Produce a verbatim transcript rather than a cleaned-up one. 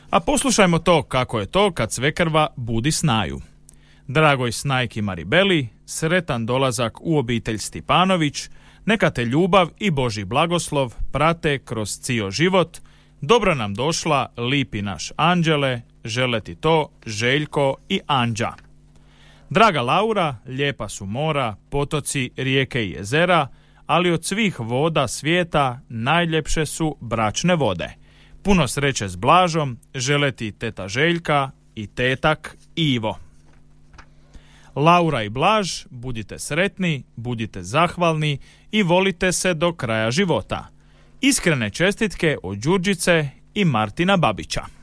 A poslušajmo to kako je to kad svekrva budi snaju. Dragoj snajki Maribeli, sretan dolazak u obitelj Stipanović, neka te ljubav i Božji blagoslov prate kroz cijel život. Dobro nam došla, lipi naš anđele, žele ti to Željko i Anđa. Draga Laura, lijepa su mora, potoci, rijeke i jezera, ali od svih voda svijeta najljepše su bračne vode. Puno sreće s Blažom, žele ti teta Željka i tetak Ivo. Laura i Blaž, budite sretni, budite zahvalni i volite se do kraja života. Iskrene čestitke od Đurđice i Martina Babića.